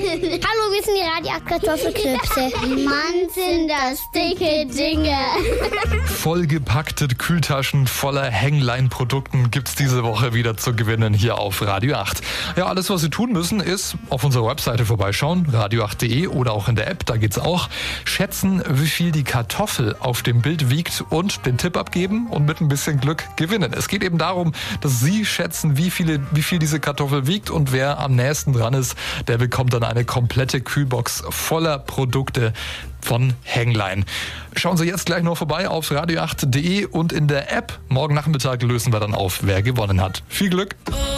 Hallo, wir sind die Radio 8 Kartoffelklöpse. Mann, sind das dicke Dinge. Vollgepackte Kühltaschen voller Hänglein-Produkten gibt's diese Woche wieder zu gewinnen hier auf Radio 8. Ja, alles, was Sie tun müssen, ist auf unserer Webseite vorbeischauen, radio8.de oder auch in der App, da geht's auch. Schätzen, wie viel die Kartoffel auf dem Bild wiegt und den Tipp abgeben und mit ein bisschen Glück gewinnen. Es geht eben darum, dass Sie schätzen, wie viel diese Kartoffel wiegt, und wer am nächsten dran ist, der bekommt dann eine komplette Kühlbox voller Produkte von Hänglein. Schauen Sie jetzt gleich noch vorbei auf radio8.de und in der App. Morgen Nachmittag lösen wir dann auf, wer gewonnen hat. Viel Glück!